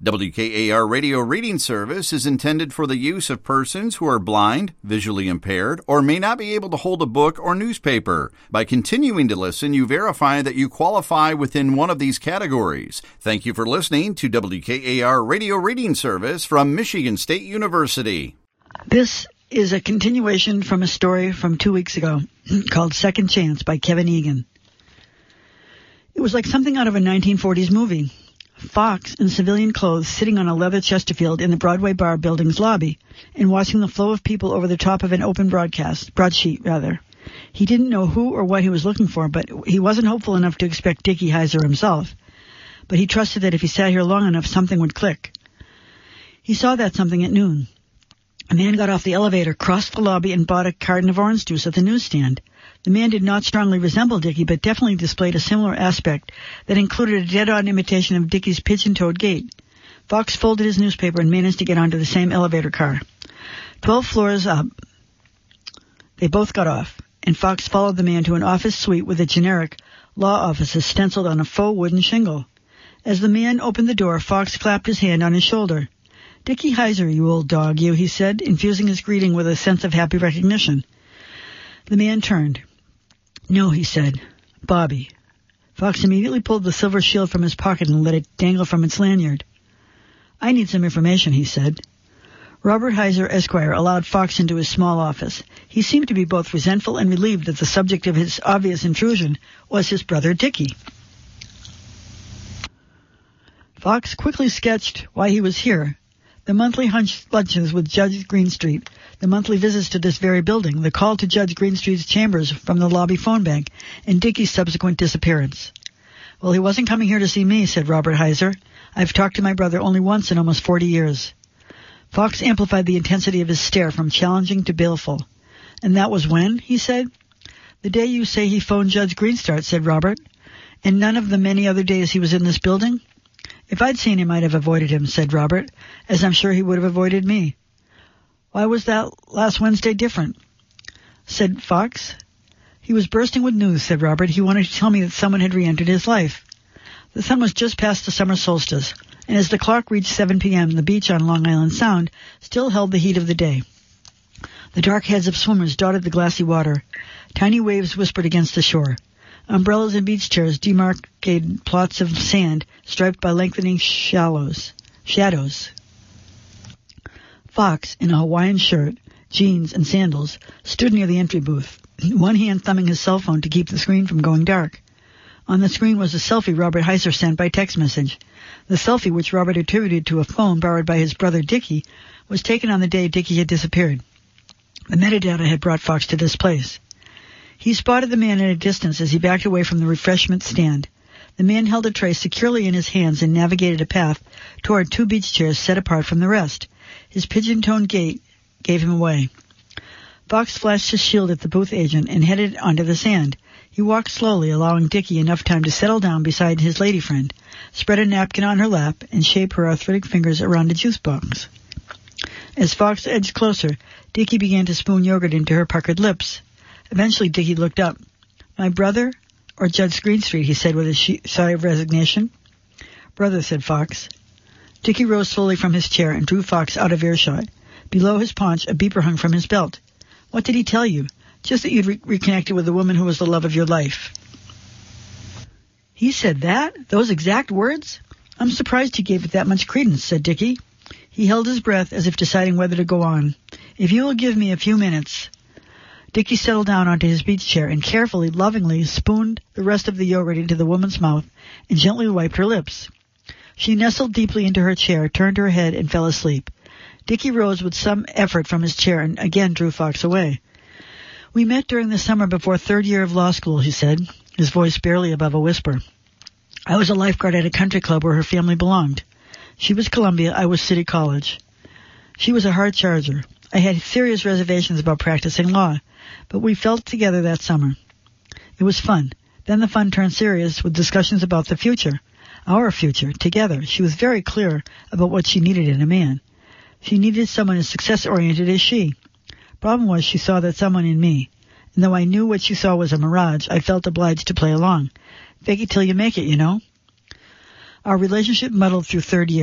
WKAR Radio Reading Service is intended for the use of persons who are blind, visually impaired, or may not be able to hold a book or newspaper. By continuing to listen, you verify that you qualify within one of these categories. Thank you for listening to WKAR Radio Reading Service from Michigan State University. This is a continuation from a story from 2 weeks ago called Second Chance by Kevin Egan. It was like something out of a 1940s movie. Fox, in civilian clothes, sitting on a leather Chesterfield in the Broadway Bar building's lobby and watching the flow of people over the top of an open broadsheet. He didn't know who or what he was looking for, but he wasn't hopeful enough to expect Dickie Heiser himself. But he trusted that if he sat here long enough, something would click. He saw that something at noon. A man got off the elevator, crossed the lobby, and bought a carton of orange juice at the newsstand. The man did not strongly resemble Dickie, but definitely displayed a similar aspect that included a dead-on imitation of Dickie's pigeon-toed gait. Fox folded his newspaper and managed to get onto the same elevator car. 12 floors up, they both got off, and Fox followed the man to an office suite with a generic law offices stenciled on a faux wooden shingle. As the man opened the door, Fox clapped his hand on his shoulder. "Dickie Heiser, you old dog, you," he said, infusing his greeting with a sense of happy recognition. The man turned. "No," he said. "Bobby." Fox immediately pulled the silver shield from his pocket and let it dangle from its lanyard. "I need some information," he said. Robert Heiser, Esquire, allowed Fox into his small office. He seemed to be both resentful and relieved that the subject of his obvious intrusion was his brother Dickie. Fox quickly sketched why he was here. The monthly lunches with Judge Greenstreet, the monthly visits to this very building, the call to Judge Greenstreet's chambers from the lobby phone bank, and Dickie's subsequent disappearance. "Well, he wasn't coming here to see me," said Robert Heiser. "I've talked to my brother only once in almost 40 years. Fox amplified the intensity of his stare from challenging to baleful. "And that was when?" he said. "The day you say he phoned Judge Greenstreet," said Robert. "And none of the many other days he was in this building?" "If I'd seen him, I'd have avoided him," said Robert, "as I'm sure he would have avoided me." "Why was that last Wednesday different?" said Fox. "He was bursting with news," said Robert. "He wanted to tell me that someone had re-entered his life." The sun was just past the summer solstice, and as the clock reached 7 p.m., the beach on Long Island Sound still held the heat of the day. The dark heads of swimmers dotted the glassy water. Tiny waves whispered against the shore. Umbrellas and beach chairs demarcated plots of sand striped by lengthening shadows. Fox, in a Hawaiian shirt, jeans, and sandals, stood near the entry booth, one hand thumbing his cell phone to keep the screen from going dark. On the screen was a selfie Robert Heiser sent by text message. The selfie, which Robert attributed to a phone borrowed by his brother Dickie, was taken on the day Dickie had disappeared. The metadata had brought Fox to this place. He spotted the man at a distance as he backed away from the refreshment stand. The man held a tray securely in his hands and navigated a path toward 2 beach chairs set apart from the rest. His pigeon-toed gait gave him away. Fox flashed his shield at the booth agent and headed onto the sand. He walked slowly, allowing Dickie enough time to settle down beside his lady friend, spread a napkin on her lap, and shape her arthritic fingers around a juice box. As Fox edged closer, Dickie began to spoon yogurt into her puckered lips. Eventually, Dickie looked up. "My brother, or Judge Greenstreet," he said with a sigh of resignation. "Brother," said Fox. Dickie rose slowly from his chair and drew Fox out of earshot. Below his paunch, a beeper hung from his belt. "What did he tell you?" "Just that you'd reconnected with the woman who was the love of your life." "He said that? Those exact words?" "I'm surprised he gave it that much credence," said Dickie. He held his breath as if deciding whether to go on. "If you will give me a few minutes." Dickie settled down onto his beach chair and carefully, lovingly spooned the rest of the yogurt into the woman's mouth and gently wiped her lips. She nestled deeply into her chair, turned her head, and fell asleep. Dickie rose with some effort from his chair and again drew Fox away. "We met during the summer before 3rd year of law school," he said, his voice barely above a whisper. "I was a lifeguard at a country club where her family belonged. She was Columbia, I was City College. She was a hard charger. I had serious reservations about practicing law, but we felt together that summer. It was fun. Then the fun turned serious with discussions about the future, our future, together. She was very clear about what she needed in a man. She needed someone as success-oriented as she. Problem was she saw that someone in me, and though I knew what she saw was a mirage, I felt obliged to play along. Fake it till you make it, you know. Our relationship muddled through 3rd year.